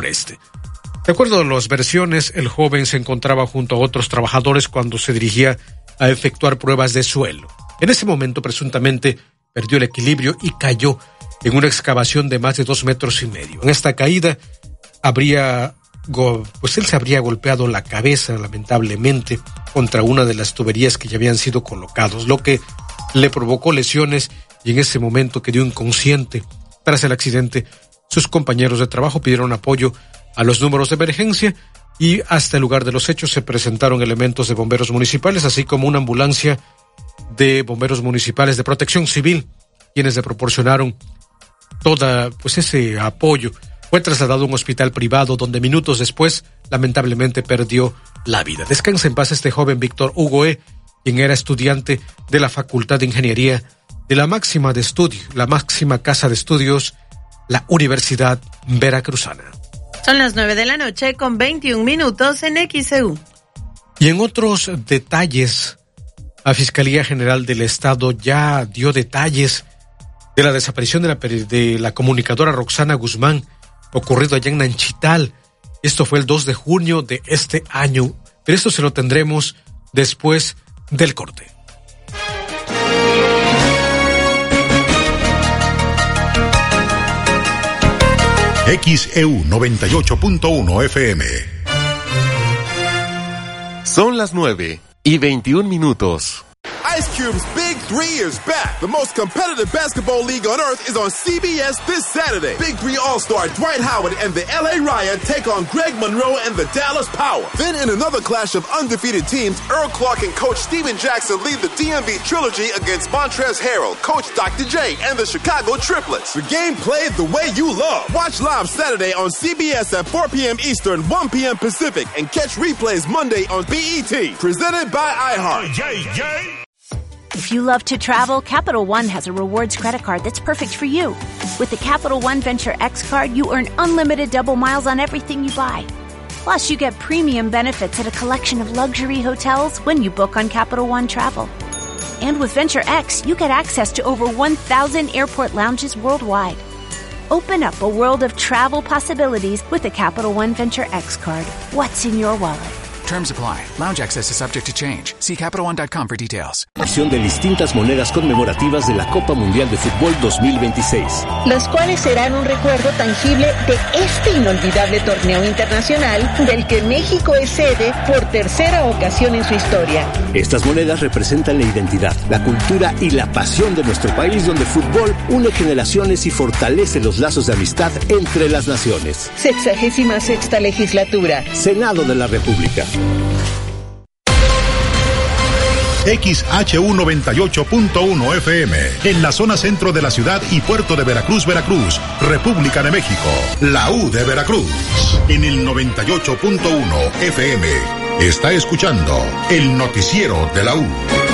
preste. De acuerdo a las versiones, el joven se encontraba junto a otros trabajadores cuando se dirigía a efectuar pruebas de suelo. En ese momento, presuntamente, perdió el equilibrio y cayó en una excavación de más de 2,5 metros. En esta caída, él se habría golpeado la cabeza, lamentablemente, contra una de las tuberías que ya habían sido colocados, lo que le provocó lesiones y en ese momento quedó inconsciente. Tras el accidente, sus compañeros de trabajo pidieron apoyo a los números de emergencia y hasta el lugar de los hechos se presentaron elementos de bomberos municipales, así como una ambulancia de bomberos municipales de protección civil, quienes le proporcionaron ese apoyo. Fue trasladado a un hospital privado donde minutos después lamentablemente perdió la vida. Descansa en paz este joven Víctor Hugo E., quien era estudiante de la Facultad de Ingeniería de la máxima casa de estudios, la Universidad Veracruzana. Son las 9:21 en XEU. Y en otros detalles, la Fiscalía General del Estado ya dio detalles de la desaparición de la comunicadora Roxana Guzmán, ocurrido allá en Nanchital. Esto fue el 2 de junio de este año, pero esto se lo tendremos después del corte. XEU 98.1 FM. Son las 9:21. Ice Cube's Big 3 is back. The most competitive basketball league on earth is on CBS this Saturday. Big 3 All-Star Dwight Howard and the LA Riot take on Greg Monroe and the Dallas Power. Then in another clash of undefeated teams, Earl Clark and Coach Steven Jackson lead the DMV Trilogy against Montrezl Harrell, Coach Dr. J, and the Chicago Triplets. The game played the way you love. Watch live Saturday on CBS at 4 p.m. Eastern, 1 p.m. Pacific, and catch replays Monday on BET. Presented by iHeart. If you love to travel, Capital One has a rewards credit card that's perfect for you. With the Capital One Venture X card, you earn unlimited double miles on everything you buy. Plus, you get premium benefits at a collection of luxury hotels when you book on Capital One Travel. And with Venture X, you get access to over 1,000 airport lounges worldwide. Open up a world of travel possibilities with the Capital One Venture X card. What's in your wallet? Terms apply. Lounge access is subject to change. See CapitalOne.com for details. De distintas monedas conmemorativas de la Copa Mundial de Fútbol 2026. Los cuales serán un recuerdo tangible de este inolvidable torneo internacional del que México es sede por tercera ocasión en su historia. Estas monedas representan la identidad, la cultura y la pasión de nuestro país, donde el fútbol une generaciones y fortalece los lazos de amistad entre las naciones. 66ª legislatura. Senado de la República. XHU 98.1 FM, en la zona centro de la ciudad y puerto de Veracruz, República de México. La U de Veracruz, en el 98.1 FM. Está escuchando el noticiero de la U.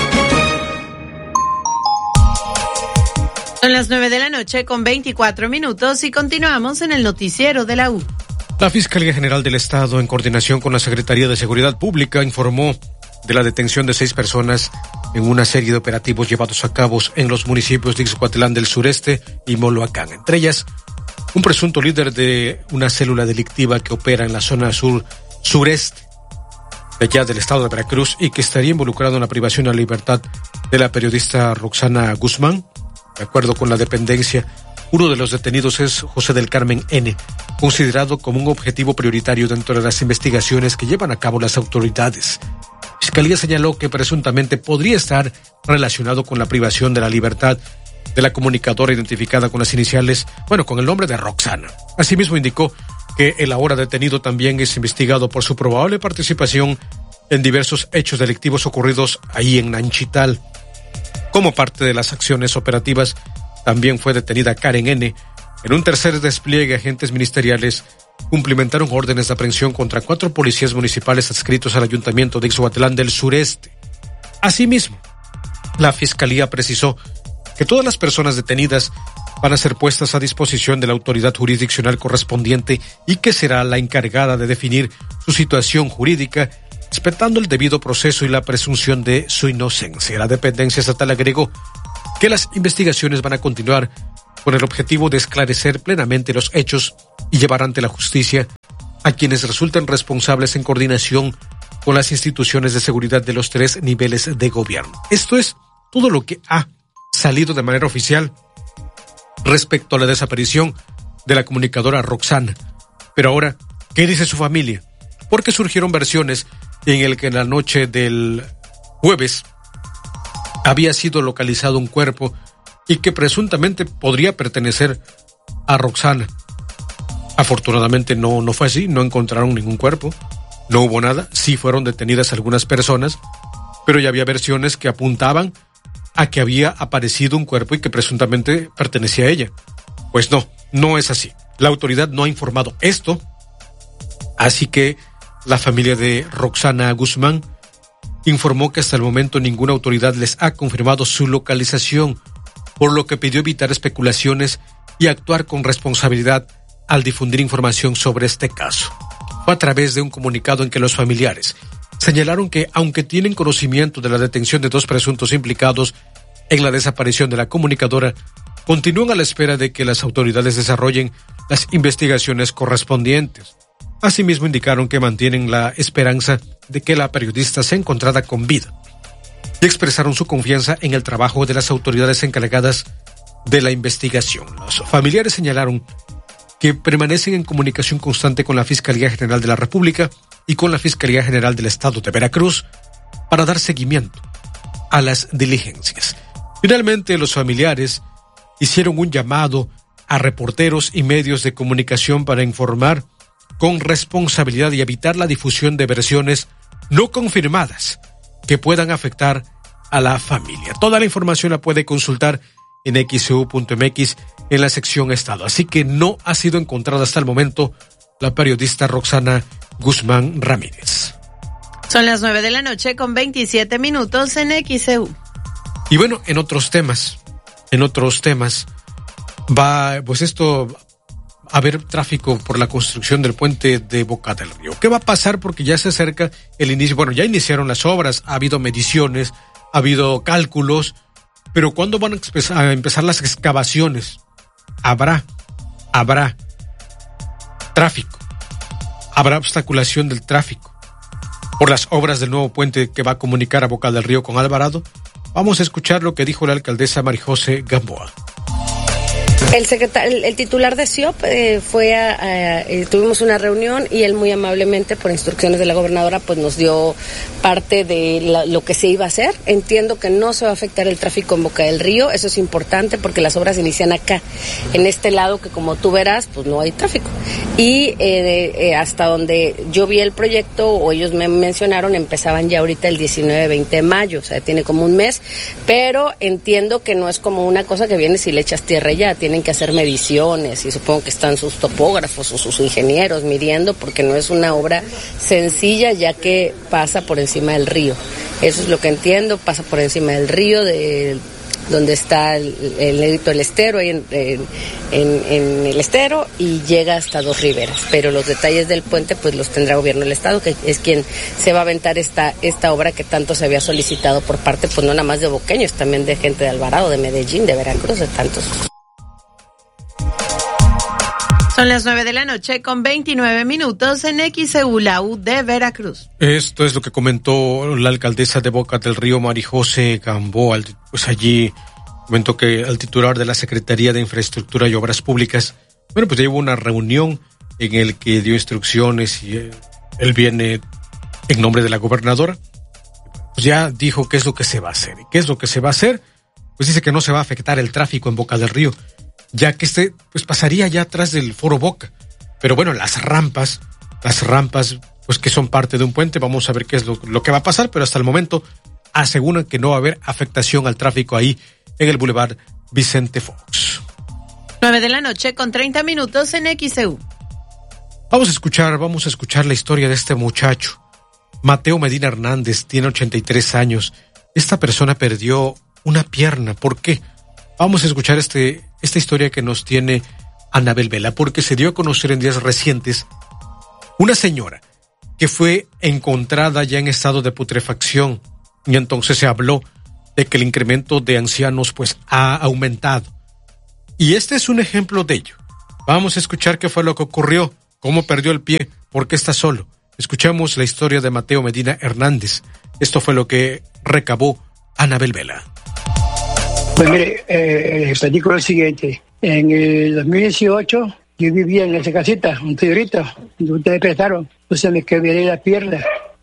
Son las 9:24 y continuamos en el noticiero de la U. La Fiscalía General del Estado, en coordinación con la Secretaría de Seguridad Pública, informó de la detención de 6 personas en una serie de operativos llevados a cabo en los municipios de Ixhuatlán del Sureste y Moloacán. Entre ellas, un presunto líder de una célula delictiva que opera en la zona sureste de allá del estado de Veracruz y que estaría involucrado en la privación de la libertad de la periodista Roxana Guzmán. De acuerdo con la dependencia, uno de los detenidos es José del Carmen N., considerado como un objetivo prioritario dentro de las investigaciones que llevan a cabo las autoridades. Fiscalía señaló que presuntamente podría estar relacionado con la privación de la libertad de la comunicadora identificada con las iniciales, con el nombre de Roxana. Asimismo indicó que el ahora detenido también es investigado por su probable participación en diversos hechos delictivos ocurridos ahí en Nanchital. Como parte de las acciones operativas, también fue detenida Karen N. En un tercer despliegue, agentes ministeriales cumplimentaron órdenes de aprehensión contra 4 policías municipales adscritos al Ayuntamiento de Ixhuatlán del Sureste. Asimismo, la Fiscalía precisó que todas las personas detenidas van a ser puestas a disposición de la autoridad jurisdiccional correspondiente y que será la encargada de definir su situación jurídica, respetando el debido proceso y la presunción de su inocencia. La dependencia estatal agregó que las investigaciones van a continuar con el objetivo de esclarecer plenamente los hechos y llevar ante la justicia a quienes resultan responsables en coordinación con las instituciones de seguridad de los 3 niveles de gobierno. Esto es todo lo que ha salido de manera oficial respecto a la desaparición de la comunicadora Roxana. Pero ahora, ¿qué dice su familia? Porque surgieron versiones en el que en la noche del jueves había sido localizado un cuerpo y que presuntamente podría pertenecer a Roxana. Afortunadamente no fue así, no encontraron ningún cuerpo, no hubo nada, sí fueron detenidas algunas personas, pero ya había versiones que apuntaban a que había aparecido un cuerpo y que presuntamente pertenecía a ella. Pues no es así. La autoridad no ha informado esto, así que la familia de Roxana Guzmán informó que hasta el momento ninguna autoridad les ha confirmado su localización, por lo que pidió evitar especulaciones y actuar con responsabilidad al difundir información sobre este caso. Fue a través de un comunicado en que los familiares señalaron que, aunque tienen conocimiento de la detención de 2 presuntos implicados en la desaparición de la comunicadora, continúan a la espera de que las autoridades desarrollen las investigaciones correspondientes. Asimismo, indicaron que mantienen la esperanza de que la periodista sea encontrada con vida y expresaron su confianza en el trabajo de las autoridades encargadas de la investigación. Los familiares señalaron que permanecen en comunicación constante con la Fiscalía General de la República y con la Fiscalía General del Estado de Veracruz para dar seguimiento a las diligencias. Finalmente, los familiares hicieron un llamado a reporteros y medios de comunicación para informar con responsabilidad y evitar la difusión de versiones no confirmadas que puedan afectar a la familia. Toda la información la puede consultar en xeu.mx en la sección Estado. Así que no ha sido encontrada hasta el momento la periodista Roxana Guzmán Ramírez. Son las 9:00 con 27 minutos en XEU. Y bueno, en otros temas va, pues esto, a haber tráfico por la construcción del puente de Boca del Río. ¿Qué va a pasar? Porque ya se acerca el inicio, bueno, ya iniciaron las obras, ha habido mediciones, ha habido cálculos, pero ¿cuándo van a empezar las excavaciones? Habrá tráfico, habrá obstaculación del tráfico por las obras del nuevo puente que va a comunicar a Boca del Río con Alvarado. Vamos a escuchar lo que dijo la alcaldesa Marijose Gamboa. El titular de SIOP tuvimos una reunión y él muy amablemente, por instrucciones de la gobernadora, pues nos dio parte de lo que se iba a hacer. Entiendo que no se va a afectar el tráfico en Boca del Río, eso es importante porque las obras inician acá, en este lado que, como tú verás, pues no hay tráfico. Y hasta donde yo vi el proyecto, o ellos me mencionaron, empezaban ya ahorita el 19-20 de mayo, o sea, tiene como un mes, pero entiendo que no es como una cosa que vienes y le echas tierra ya, tienen que hacer mediciones y supongo que están sus topógrafos o sus ingenieros midiendo, porque no es una obra sencilla ya que pasa por encima del río. Eso es lo que entiendo, pasa por encima del río, de donde está el negrito del estero, ahí en el estero, y llega hasta Dos Riberas. Pero los detalles del puente pues los tendrá el gobierno del estado, que es quien se va a aventar esta obra que tanto se había solicitado por parte, pues no nada más de boqueños, también de gente de Alvarado, de Medellín, de Veracruz, de tantos. Son las 9:00 con 29 minutos en XEU, la U de Veracruz. Esto es lo que comentó la alcaldesa de Boca del Río, Marijose Gamboa. Pues allí comentó que el titular de la Secretaría de Infraestructura y Obras Públicas, bueno, pues ya hubo una reunión en el que dio instrucciones y él viene en nombre de la gobernadora. Pues ya dijo qué es lo que se va a hacer. ¿Y qué es lo que se va a hacer? Pues dice que no se va a afectar el tráfico en Boca del Río, ya que pues pasaría ya atrás del Foro Boca. Pero bueno, las rampas, pues que son parte de un puente, vamos a ver qué es lo que va a pasar, pero hasta el momento aseguran que no va a haber afectación al tráfico ahí en el Boulevard Vicente Fox. 9:00 con 30 minutos en XEU. Vamos a escuchar la historia de este muchacho. Mateo Medina Hernández tiene 83 años. Esta persona perdió una pierna. ¿Por qué? Vamos a escuchar esta historia que nos tiene Anabel Vela, porque se dio a conocer en días recientes una señora que fue encontrada ya en estado de putrefacción, y entonces se habló de que el incremento de ancianos pues ha aumentado. Y este es un ejemplo de ello. Vamos a escuchar qué fue lo que ocurrió, cómo perdió el pie, por qué está solo. Escuchamos la historia de Mateo Medina Hernández. Esto fue lo que recabó Anabel Vela. Pues mire, platico lo siguiente. En el 2018 yo vivía en esa casita, un señorita, ustedes prestaron. Entonces me quebré la pierna,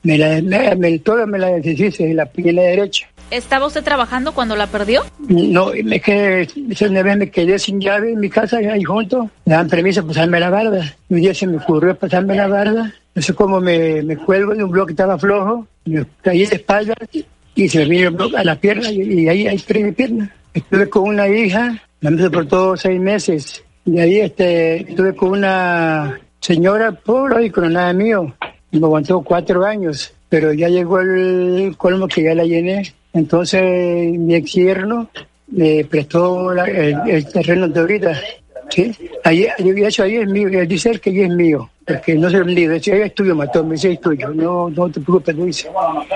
toda me la deshice, la pierna derecha. ¿Estaba usted trabajando cuando la perdió? No, me quedé, una vez me quedé sin llave en mi casa, ahí junto. Me dan permiso para pasarme la barda. Un día se me ocurrió pasarme la barda. No sé cómo me cuelgo de un bloque que estaba flojo, me caí de espalda y se me vino el bloque a la pierna y ahí perdí mi pierna. Estuve con una hija, me soportó 6 meses. De ahí estuve con una señora pobre y con nada mío. Me aguantó 4 años, pero ya llegó el colmo que ya la llené. Entonces mi ex yerno me prestó el terreno de ahorita, ¿sí? Ahí es mío, él dice que ahí es mío, porque no se lo vendido. Decía, es tuyo, Matón, me dice, es tuyo, no te preocupes, dice.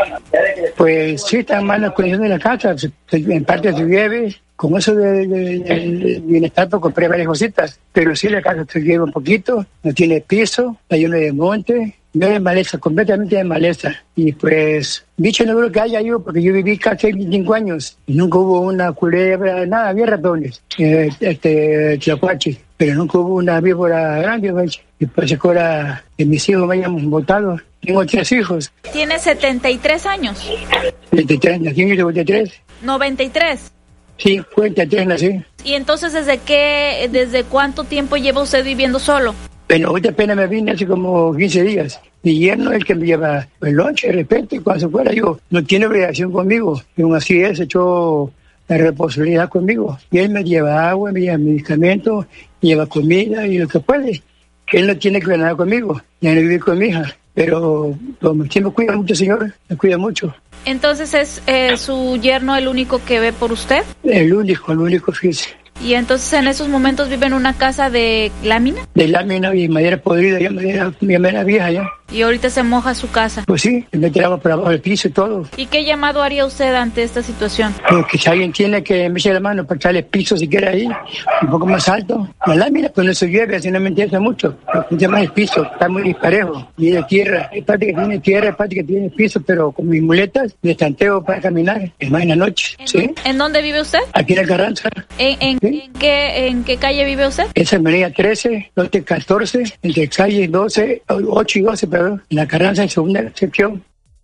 Pues sí, está en malas condiciones de la casa, en parte se llueve, con eso de bienestar pues compré varias cositas, pero sí la casa se llueve un poquito, no tiene piso, está lleno de monte, no de maleza, completamente de maleza. Y pues, bicho no creo que haya yo, porque yo viví casi 25 años y nunca hubo una culebra, nada, había ratones, tlacuaches, pero nunca hubo una víbora grande, ¿ves? Y pues ahora que mis hijos me hayan botado. Tengo 3 hijos. ¿Tiene 73 años? 73, nací en el 73. 93. Sí, 43 nací. ¿Y entonces desde cuánto tiempo lleva usted viviendo solo? Bueno, ahorita apenas me vine hace como 15 días. Mi yerno es el que me lleva el lonche, de repente, cuando se fuera yo, no tiene obligación conmigo. Y aún así él se echó la responsabilidad conmigo. Y él me lleva agua, me lleva medicamentos, me lleva comida y lo que puede. Que él no tiene que ver nada conmigo, ya no vive con mi hija. Pero sí me cuida mucho, señor, me cuida mucho. Entonces, ¿es su yerno el único que ve por usted? El único, fíjese. ¿Y entonces en esos momentos vive en una casa de lámina? De lámina y madera podrida, ya madera vieja ya. ¿Y ahorita se moja su casa? Pues sí, me tiraba por abajo del piso y todo. ¿Y qué llamado haría usted ante esta situación? Porque si alguien tiene que me eche la mano para echarle piso si quiere ahí, un poco más alto. La lámina pues no se llueve, así no me interesa mucho. Porque más el piso, está muy disparejo. Y de tierra, hay parte que tiene tierra, hay parte que tiene piso, pero con mis muletas me estanteo para caminar, es más en la noche. ¿Sí? ¿En dónde vive usted? Aquí en el Carranza. ¿En qué calle vive usted? Esa es avenida 13, lote 14, entre calle 12, 8 y 12, perdón, en la Carranza, en segunda sección.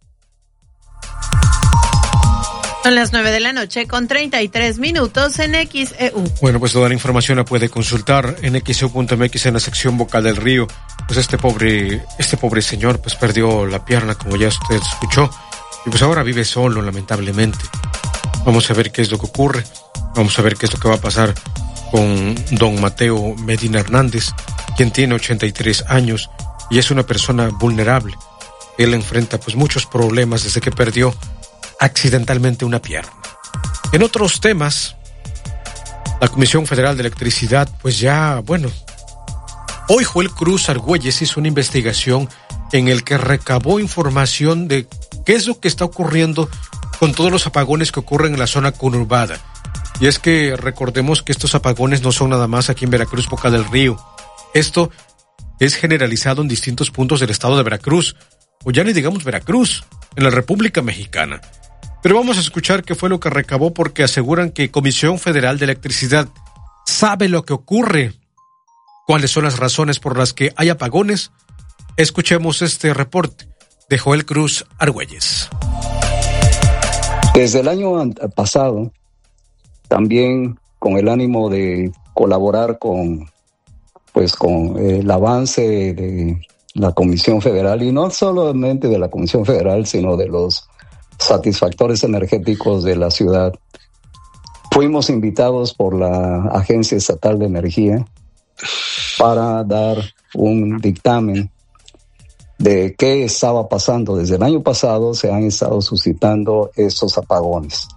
Son las 9 de la noche con 33 minutos en XEU. Bueno, pues toda la información la puede consultar en xeu.mx en la sección Boca del Río. Pues este pobre señor pues perdió la pierna, como ya usted escuchó, y pues ahora vive solo, lamentablemente. Vamos a ver qué es lo que ocurre. Vamos a ver qué es lo que va a pasar con don Mateo Medina Hernández, quien tiene 83 años y es una persona vulnerable. Él enfrenta pues muchos problemas desde que perdió accidentalmente una pierna. En otros temas, la Comisión Federal de Electricidad pues ya, hoy Joel Cruz Argüelles hizo una investigación en el que recabó información de qué es lo que está ocurriendo con todos los apagones que ocurren en la zona conurbada. Y es que recordemos que estos apagones no son nada más aquí en Veracruz, Boca del Río. Esto es generalizado en distintos puntos del estado de Veracruz, o ya ni digamos Veracruz, en la República Mexicana. Pero vamos a escuchar qué fue lo que recabó, porque aseguran que Comisión Federal de Electricidad sabe lo que ocurre. ¿Cuáles son las razones por las que hay apagones? Escuchemos este reporte de Joel Cruz Argüelles. Desde el año pasado, también con el ánimo de colaborar con el avance de la Comisión Federal, y no solamente de la Comisión Federal, sino de los satisfactores energéticos de la ciudad, fuimos invitados por la Agencia Estatal de Energía para dar un dictamen de qué estaba pasando. Desde el año pasado se han estado suscitando estos apagones.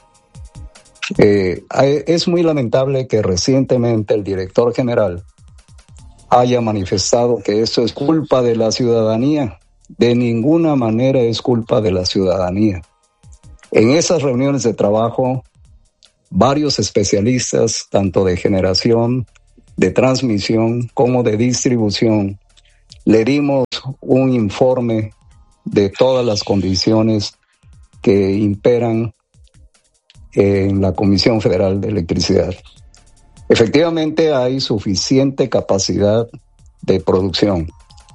Es muy lamentable que recientemente el director general haya manifestado que esto es culpa de la ciudadanía. De ninguna manera es culpa de la ciudadanía. En esas reuniones de trabajo, varios especialistas, tanto de generación de transmisión como de distribución, le dimos un informe de todas las condiciones que imperan en la Comisión Federal de Electricidad. Efectivamente, hay suficiente capacidad de producción.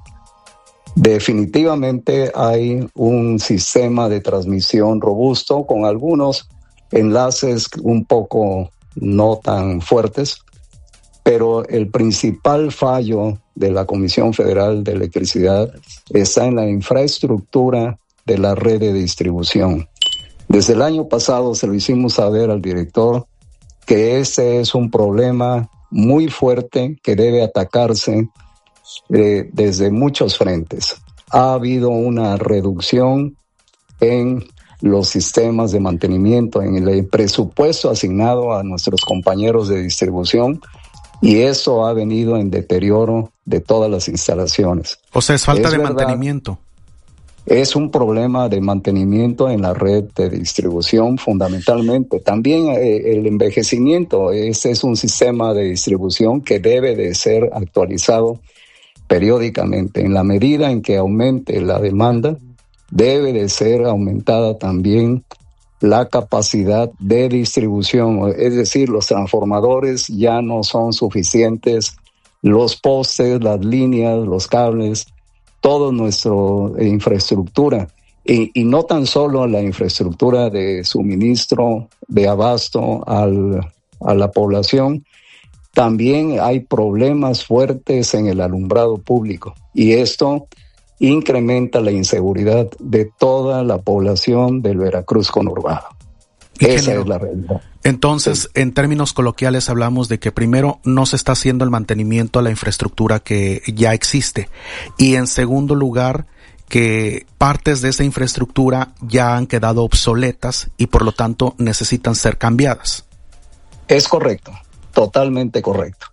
Definitivamente hay un sistema de transmisión robusto con algunos enlaces un poco no tan fuertes, pero el principal fallo de la Comisión Federal de Electricidad está en la infraestructura de la red de distribución. Desde el año pasado se lo hicimos saber al director que ese es un problema muy fuerte que debe atacarse desde muchos frentes. Ha habido una reducción en los sistemas de mantenimiento, en el presupuesto asignado a nuestros compañeros de distribución, y eso ha venido en deterioro de todas las instalaciones. O sea, es falta de mantenimiento. Es un problema de mantenimiento en la red de distribución fundamentalmente. También el envejecimiento. Este es un sistema de distribución que debe de ser actualizado periódicamente. En la medida en que aumente la demanda, debe de ser aumentada también la capacidad de distribución. Es decir, los transformadores ya no son suficientes, los postes, las líneas, los cables, toda nuestra infraestructura, y no tan solo la infraestructura de suministro, de abasto a la población, también hay problemas fuertes en el alumbrado público, y esto incrementa la inseguridad de toda la población del Veracruz conurbado. Esa es la realidad. Entonces, en términos coloquiales, hablamos de que primero no se está haciendo el mantenimiento a la infraestructura que ya existe, y en segundo lugar, que partes de esa infraestructura ya han quedado obsoletas y por lo tanto necesitan ser cambiadas. Es correcto, totalmente correcto.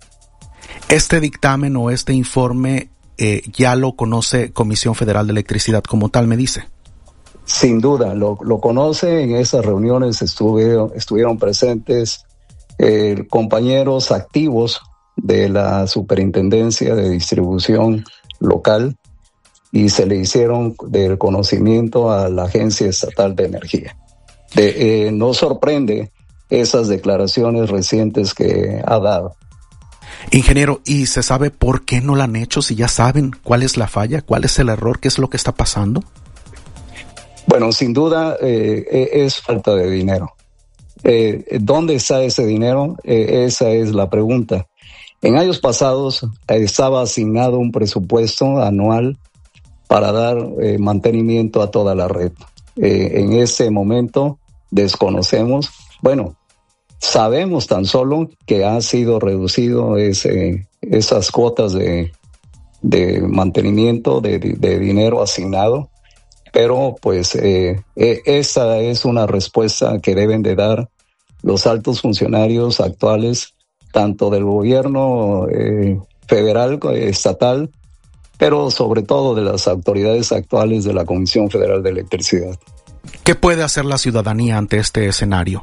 Este dictamen o este informe ya lo conoce Comisión Federal de Electricidad como tal, me dice. Sin duda, lo conoce. En esas reuniones estuvieron presentes compañeros activos de la Superintendencia de Distribución Local, y se le hicieron del conocimiento a la Agencia Estatal de Energía. Nos sorprende esas declaraciones recientes que ha dado. Ingeniero, ¿y se sabe por qué no la han hecho? Si ya saben cuál es la falla, cuál es el error, qué es lo que está pasando. Bueno, sin duda es falta de dinero. ¿Dónde está ese dinero? Esa es la pregunta. En años pasados estaba asignado un presupuesto anual para dar mantenimiento a toda la red. En ese momento desconocemos, sabemos tan solo que ha sido reducido esas cuotas de mantenimiento de dinero asignado, pero esa es una respuesta que deben de dar los altos funcionarios actuales, tanto del gobierno federal, estatal, pero sobre todo de las autoridades actuales de la Comisión Federal de Electricidad. ¿Qué puede hacer la ciudadanía ante este escenario?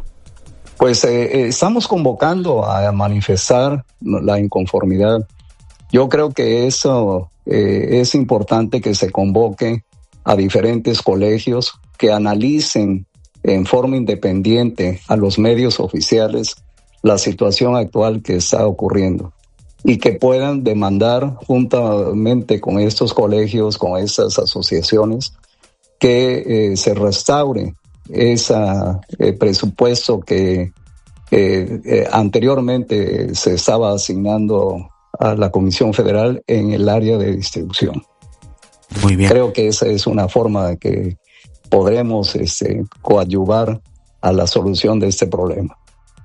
Estamos convocando a manifestar la inconformidad. Yo creo que eso es importante, que se convoque a diferentes colegios que analicen en forma independiente a los medios oficiales la situación actual que está ocurriendo, y que puedan demandar juntamente con estos colegios, con estas asociaciones, que se restaure ese presupuesto que anteriormente se estaba asignando a la Comisión Federal en el área de distribución. Muy bien. Creo que esa es una forma de que podremos coadyuvar a la solución de este problema.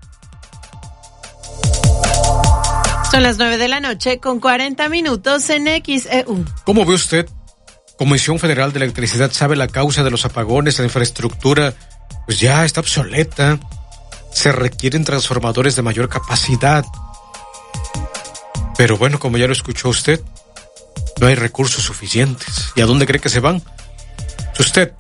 Son las 9:40 en XEU. ¿Cómo ve usted? Comisión Federal de Electricidad sabe la causa de los apagones. La infraestructura pues ya está obsoleta. Se requieren transformadores de mayor capacidad. Pero bueno, como ya lo escuchó usted, no hay recursos suficientes. ¿Y a dónde cree que se van? Usted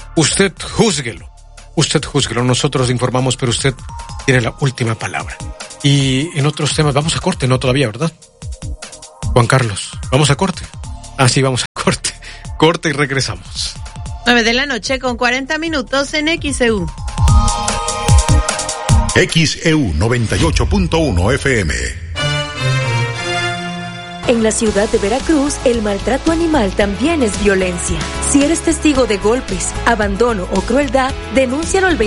júzguelo. Nosotros informamos, pero usted tiene la última palabra. Y en otros temas, vamos a corte, no todavía, ¿verdad? Juan Carlos, ¿vamos a corte? Ah, sí, vamos a corte. Corte y regresamos. 9:00 con 40 minutos en XEU. XEU 98.1 FM. En la ciudad de Veracruz, el maltrato animal también es violencia. Si eres testigo de golpes, abandono o crueldad, denúncialo al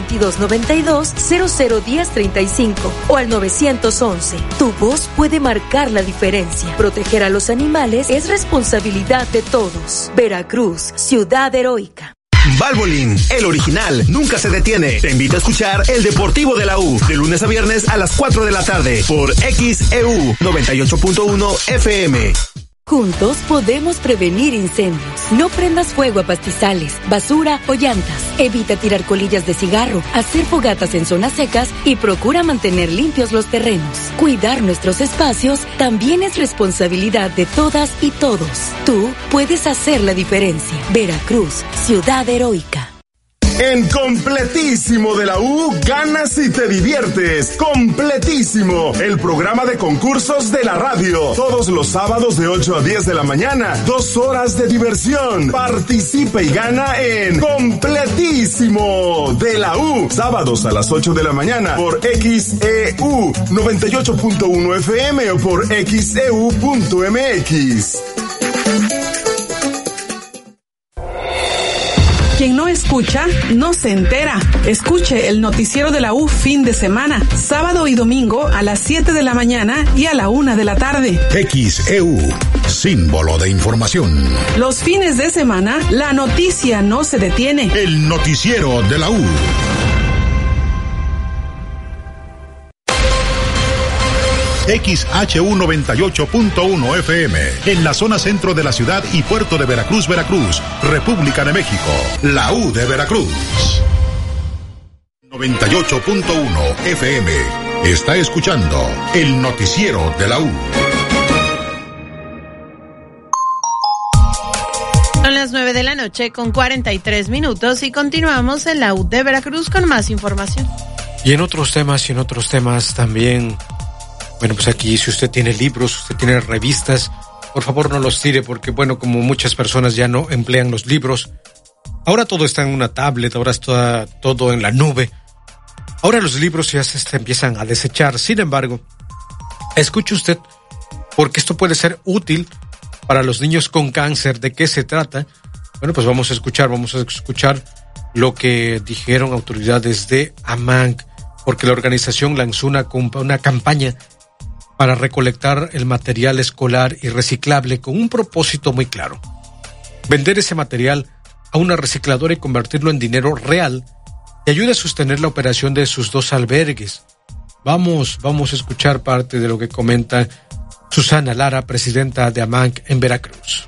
2292-001035 o al 911. Tu voz puede marcar la diferencia. Proteger a los animales es responsabilidad de todos. Veracruz, ciudad heroica. Valvoline, el original, nunca se detiene. Te invito a escuchar El Deportivo de la U, de lunes a viernes a las 4 de la tarde, por XEU 98.1 FM. Juntos podemos prevenir incendios. No prendas fuego a pastizales, basura o llantas. Evita tirar colillas de cigarro, hacer fogatas en zonas secas y procura mantener limpios los terrenos. Cuidar nuestros espacios también es responsabilidad de todas y todos. Tú puedes hacer la diferencia. Veracruz, ciudad heroica. En Completísimo de la U, ganas y te diviertes. Completísimo, el programa de concursos de la radio. Todos los sábados de 8 a 10 de la mañana. 2 horas de diversión. Participa y gana en Completísimo de la U. Sábados a las 8 de la mañana por XEU 98.1 FM o por XEU.mx. Quien no escucha, no se entera. Escuche el noticiero de la U fin de semana, sábado y domingo a las 7 de la mañana y a la 1 de la tarde. XEU, símbolo de información. Los fines de semana, la noticia no se detiene. El noticiero de la U. XHU 98.1 FM, en la zona centro de la ciudad y puerto de Veracruz, Veracruz, República de México, la U de Veracruz. 98.1 FM, está escuchando el noticiero de la U. Son las 9:00 con 43 minutos y continuamos en la U de Veracruz con más información. Y en otros temas también. Bueno, pues aquí, si usted tiene libros, usted tiene revistas, por favor no los tire porque, bueno, como muchas personas ya no emplean los libros, ahora todo está en una tablet, ahora está todo en la nube. Ahora los libros ya se empiezan a desechar. Sin embargo, escuche usted, porque esto puede ser útil para los niños con cáncer. ¿De qué se trata? Bueno, pues vamos a escuchar lo que dijeron autoridades de AMANC, porque la organización lanzó una campaña para recolectar el material escolar y reciclable con un propósito muy claro: vender ese material a una recicladora y convertirlo en dinero real que ayude a sostener la operación de sus 2 albergues. Vamos a escuchar parte de lo que comenta Susana Lara, presidenta de AMANC en Veracruz.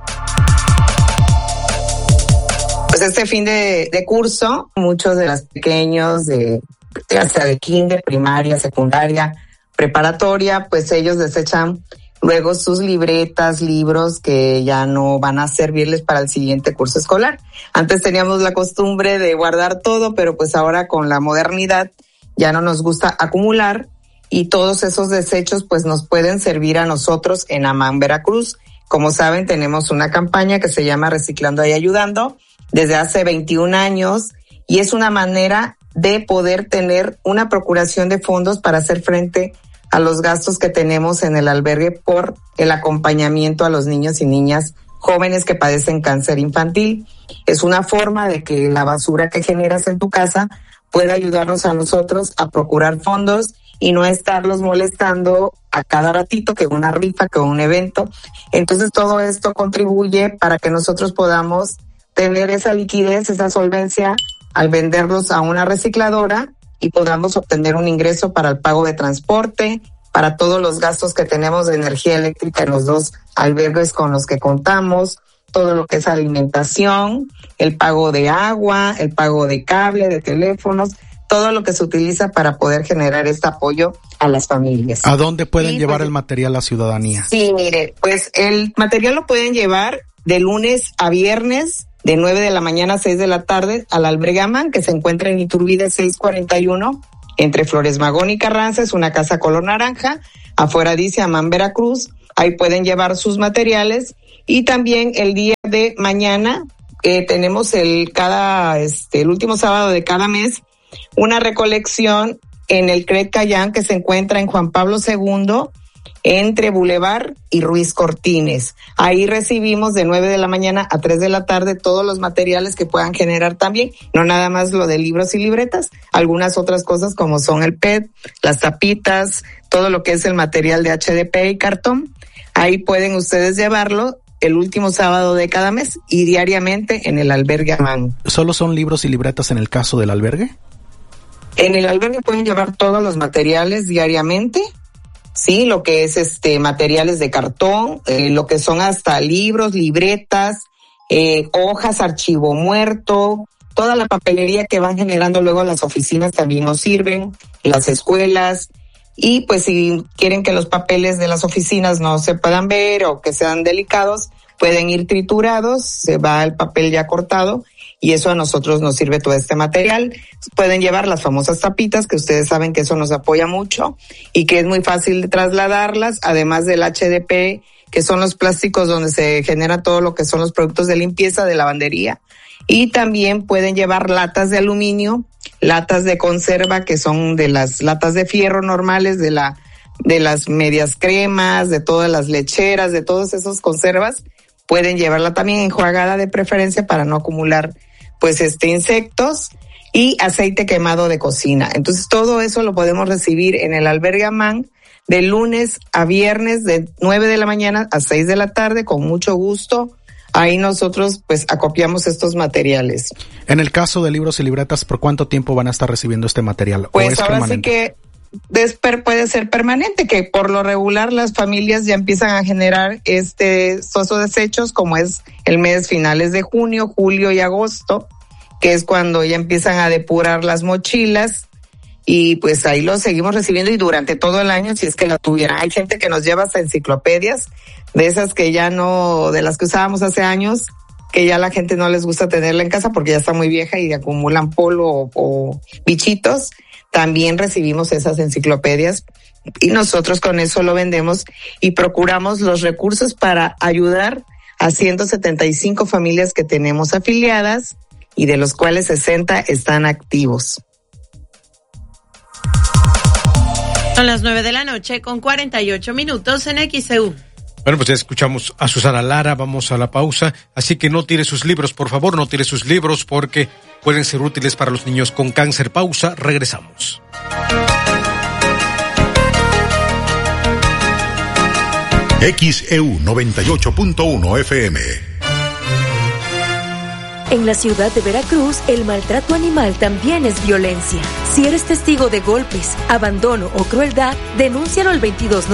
Pues este fin de curso, muchos de los pequeños, ya sea de kinder, primaria, secundaria, preparatoria, pues ellos desechan luego sus libretas, libros que ya no van a servirles para el siguiente curso escolar. Antes teníamos la costumbre de guardar todo, pero pues ahora con la modernidad ya no nos gusta acumular y todos esos desechos pues nos pueden servir a nosotros en AMANC Veracruz. Como saben, tenemos una campaña que se llama Reciclando y Ayudando desde hace 21 años y es una manera de poder tener una procuración de fondos para hacer frente a los gastos que tenemos en el albergue por el acompañamiento a los niños y niñas jóvenes que padecen cáncer infantil. Es una forma de que la basura que generas en tu casa pueda ayudarnos a nosotros a procurar fondos y no estarlos molestando a cada ratito que una rifa, que un evento. Entonces todo esto contribuye para que nosotros podamos tener esa liquidez, esa solvencia al venderlos a una recicladora y podamos obtener un ingreso para el pago de transporte, para todos los gastos que tenemos de energía eléctrica en los 2 albergues con los que contamos, todo lo que es alimentación, el pago de agua, el pago de cable, de teléfonos, todo lo que se utiliza para poder generar este apoyo a las familias. ¿A dónde pueden llevar el material la ciudadanía? Sí, mire, pues el material lo pueden llevar de lunes a viernes, de 9 de la mañana a 6 de la tarde, al albergue AMANC, que se encuentra en Iturbide 641, entre Flores Magón y Carranza, es una casa color naranja, afuera dice Amán Veracruz, ahí pueden llevar sus materiales. Y también el día de mañana tenemos el último sábado de cada mes una recolección en el CRED Cayán, que se encuentra en Juan Pablo II, entre Boulevard y Ruiz Cortines. Ahí recibimos de 9 de la mañana a 3 de la tarde todos los materiales que puedan generar también, no nada más lo de libros y libretas, algunas otras cosas como son el PET, las tapitas, todo lo que es el material de HDP y cartón. Ahí pueden ustedes llevarlo el último sábado de cada mes y diariamente en el albergue Amán. ¿Solo son libros y libretas en el caso del albergue? En el albergue pueden llevar todos los materiales diariamente. Sí, lo que es materiales de cartón, lo que son hasta libros, libretas, hojas, archivo muerto, toda la papelería que van generando luego las oficinas también nos sirven, las escuelas, y pues si quieren que los papeles de las oficinas no se puedan ver o que sean delicados, pueden ir triturados, se va el papel ya cortado, y eso a nosotros nos sirve todo este material. Pueden llevar las famosas tapitas, que ustedes saben que eso nos apoya mucho y que es muy fácil de trasladarlas, además del HDP, que son los plásticos donde se genera todo lo que son los productos de limpieza, de lavandería. Y también pueden llevar latas de aluminio, latas de conserva, que son de las latas de fierro normales, de las medias cremas, de todas las lecheras, de todos esos conservas. Pueden llevarla también enjuagada de preferencia para no acumular pues insectos, y aceite quemado de cocina. Entonces todo eso lo podemos recibir en el albergue Amán de lunes a viernes de 9 de la mañana a 6 de la tarde, con mucho gusto. Ahí nosotros pues acopiamos estos materiales. En el caso de libros y libretas, ¿por cuánto tiempo van a estar recibiendo este material? Pues ¿O es ahora permanente? sí que puede ser permanente, que por lo regular las familias ya empiezan a generar estos desechos, como es el mes finales de junio, julio y agosto, que es cuando ya empiezan a depurar las mochilas, y pues ahí los seguimos recibiendo y durante todo el año, si es que la tuvieran. Hay gente que nos lleva hasta enciclopedias, de esas que ya no, de las que usábamos hace años, que ya la gente no les gusta tenerla en casa porque ya está muy vieja y acumulan polvo o bichitos. También recibimos esas enciclopedias y nosotros con eso lo vendemos y procuramos los recursos para ayudar a 175 familias que tenemos afiliadas, y de los cuales 60 están activos. Son las 9 de la noche con 48 minutos en XEU. Bueno, pues ya escuchamos a Susana Lara, vamos a la pausa, así que no tire sus libros, por favor, no tire sus libros porque pueden ser útiles para los niños con cáncer. Pausa, regresamos. XEU 98.1 FM. En la ciudad de Veracruz, el maltrato animal también es violencia. Si eres testigo de golpes, abandono o crueldad, denúncialo al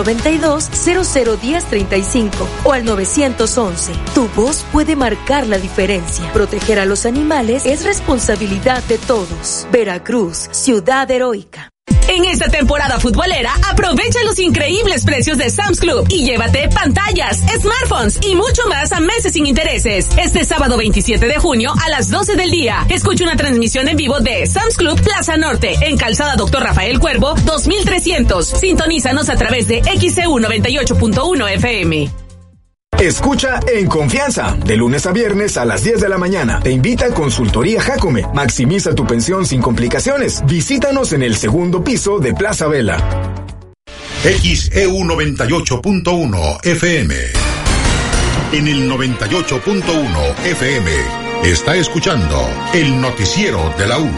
2292-001035 o al 911. Tu voz puede marcar la diferencia. Proteger a los animales es responsabilidad de todos. Veracruz, ciudad heroica. En esta temporada futbolera, aprovecha los increíbles precios de Sam's Club y llévate pantallas, smartphones y mucho más a meses sin intereses. Este sábado 27 de junio a las 12 del día, escucha una transmisión en vivo de Sam's Club Plaza Norte, en Calzada Dr. Rafael Cuervo, 2300. Sintonízanos a través de XEU 98.1 FM. Escucha En Confianza, de lunes a viernes a las 10 de la mañana. Te invita a Consultoría Jacome. Maximiza tu pensión sin complicaciones. Visítanos en el segundo piso de Plaza Vela. XEU 98.1 FM. En el 98.1 FM está escuchando el noticiero de la U.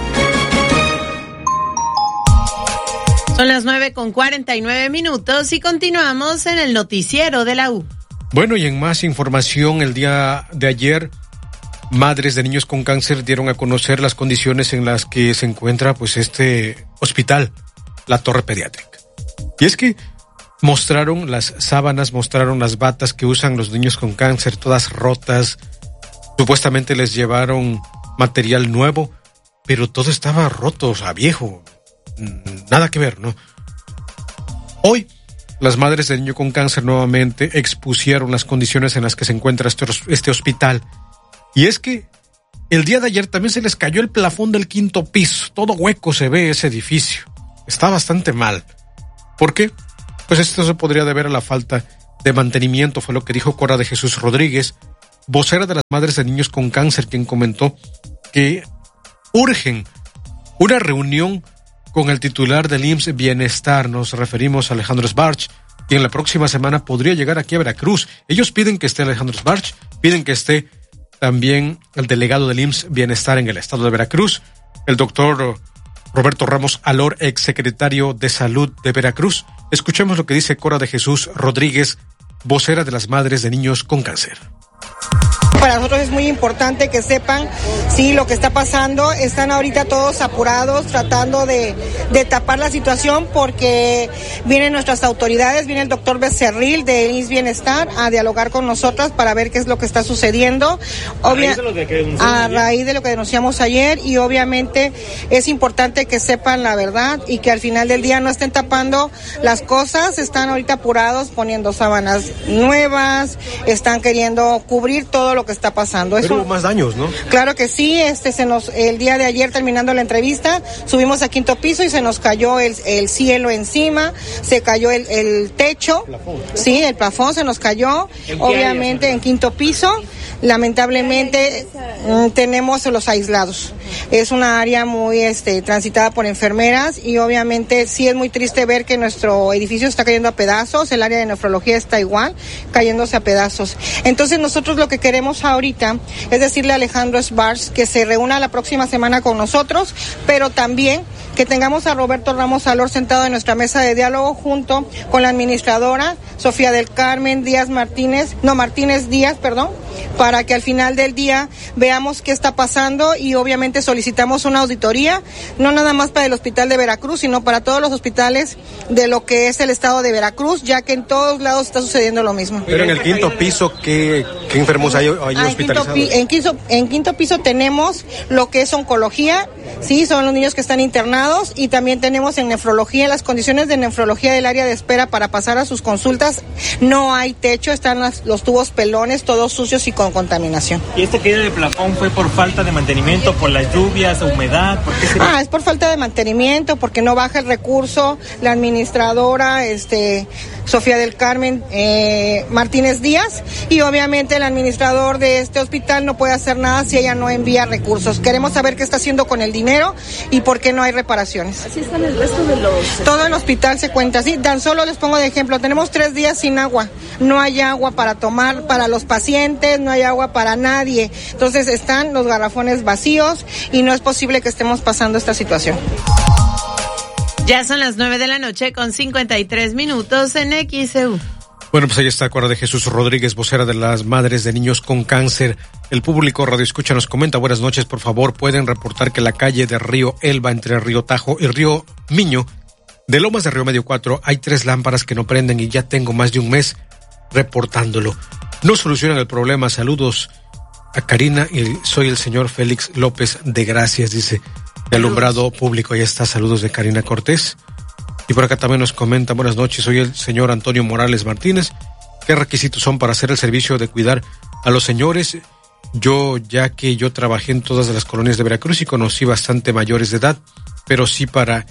Son las 9 con 49 minutos y continuamos en el noticiero de la U. Bueno, y en más información, el día de ayer, madres de niños con cáncer dieron a conocer las condiciones en las que se encuentra pues este hospital, la Torre Pediátrica. Y es que mostraron las sábanas, mostraron las batas que usan los niños con cáncer, todas rotas. Supuestamente les llevaron material nuevo, pero todo estaba roto, o sea, viejo. Nada que ver, ¿no? Hoy, las madres del niño con cáncer nuevamente expusieron las condiciones en las que se encuentra este hospital. Y es que el día de ayer también se les cayó el plafón del 5º piso. Todo hueco se ve ese edificio. está bastante mal. ¿Por qué? Pues esto se podría deber a la falta de mantenimiento, fue lo que dijo Cora de Jesús Rodríguez, vocera de las madres de niños con cáncer, quien comentó que urgen una reunión con el titular del IMSS Bienestar. Nos referimos a Alejandro Sbarch, quien la próxima semana podría llegar aquí a Veracruz. Ellos piden que esté Alejandro Sbarch, piden que esté también el delegado del IMSS Bienestar en el estado de Veracruz, el doctor Roberto Ramos Alor, exsecretario de Salud de Veracruz. Escuchemos lo que dice Cora de Jesús Rodríguez, vocera de las madres de niños con cáncer. Para nosotros es muy importante que sepan, sí, lo que está pasando. Están ahorita todos apurados, tratando de tapar la situación, porque vienen nuestras autoridades, viene el doctor Becerril de IMSS Bienestar a dialogar con nosotras para ver qué es lo que está sucediendo. A raíz de lo que denunciamos ayer, y obviamente es importante que sepan la verdad y que al final del día no estén tapando las cosas. Están ahorita apurados poniendo sábanas nuevas, están queriendo cubrir todo lo que está pasando. Pero hubo más daños, ¿no? Claro que sí, el día de ayer, terminando la entrevista, subimos a quinto piso y se nos cayó el cielo encima, se cayó el techo, sí, el plafón se nos cayó, obviamente en quinto piso. Lamentablemente tenemos los aislados. Es una área muy transitada por enfermeras, y obviamente sí es muy triste ver que nuestro edificio está cayendo a pedazos. El área de nefrología está igual, cayéndose a pedazos. Entonces nosotros lo que queremos ahorita es decirle a Alejandro Sbarch que se reúna la próxima semana con nosotros, pero también que tengamos a Roberto Ramos Alor sentado en nuestra mesa de diálogo junto con la administradora Sofía del Carmen Martínez Díaz, para que al final del día veamos qué está pasando, y obviamente solicitamos una auditoría, no nada más para el hospital de Veracruz, sino para todos los hospitales de lo que es el estado de Veracruz, ya que en todos lados está sucediendo lo mismo. Pero en el quinto piso, ¿qué enfermos hay hospitalizados? En quinto piso tenemos lo que es oncología, sí, son los niños que están internados, y también tenemos en nefrología. Las condiciones de nefrología del área de espera para pasar a sus consultas, no hay techo, están los tubos pelones, todos sucios y con contaminación. ¿Y esta caída de plafón fue por falta de mantenimiento, por las lluvias, humedad? ¿Por qué es por falta de mantenimiento, porque no baja el recurso. La administradora, Sofía del Carmen Martínez Díaz, y obviamente el administrador de este hospital no puede hacer nada si ella no envía recursos. Queremos saber qué está haciendo con el dinero y por qué no hay reparaciones. Así están el resto de los... Todo el hospital se cuenta así. Tan solo les pongo de ejemplo, tenemos 3 días sin agua. No hay agua para tomar para los pacientes, no hay agua para nadie. Entonces están los garrafones vacíos y no es posible que estemos pasando esta situación. Ya son las 9:53 PM en XEU. Bueno, pues ahí está Cora de Jesús Rodríguez, vocera de las madres de niños con cáncer. El público Radio Escucha nos comenta: buenas noches, por favor, pueden reportar que la calle de Río Elba, entre Río Tajo y Río Miño, de Lomas de Río Medio 4, hay 3 lámparas que no prenden y ya tengo más de un mes reportándolo. No solucionan el problema. Saludos a Karina, y soy el señor Félix López de Gracias, dice, de alumbrado público. Ahí está, saludos de Karina Cortés. Y por acá también nos comenta: buenas noches, soy el señor Antonio Morales Martínez. ¿Qué requisitos son para hacer el servicio de cuidar a los señores? Ya que yo trabajé en todas las colonias de Veracruz y conocí bastante mayores de edad, pero sí para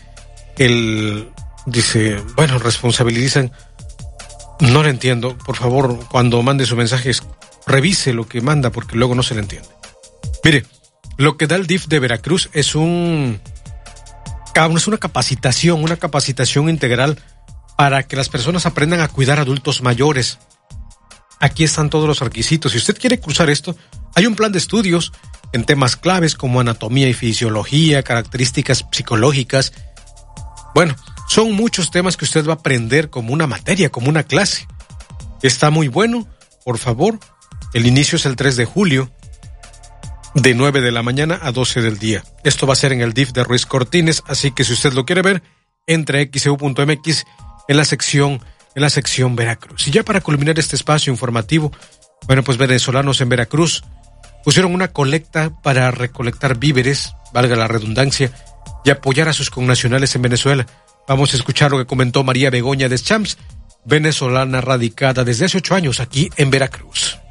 responsabilizan. No le entiendo. Por favor, cuando mande sus mensajes, revise lo que manda, porque luego no se le entiende. Mire, lo que da el DIF de Veracruz es una capacitación integral para que las personas aprendan a cuidar a adultos mayores. Aquí están todos los requisitos. Si usted quiere cursar esto, hay un plan de estudios en temas claves como anatomía y fisiología, características psicológicas. Bueno, son muchos temas que usted va a aprender como una materia, como una clase. Está muy bueno, por favor. El inicio es el 3 de julio, de 9 de la mañana a 12 del día. Esto va a ser en el DIF de Ruiz Cortines, así que si usted lo quiere ver, entre a xeu.mx en la sección Veracruz. Y ya para culminar este espacio informativo, bueno, pues venezolanos en Veracruz pusieron una colecta para recolectar víveres, valga la redundancia, y apoyar a sus connacionales en Venezuela. Vamos a escuchar lo que comentó María Begoña Deschamps, venezolana radicada desde hace 8 años aquí en Veracruz.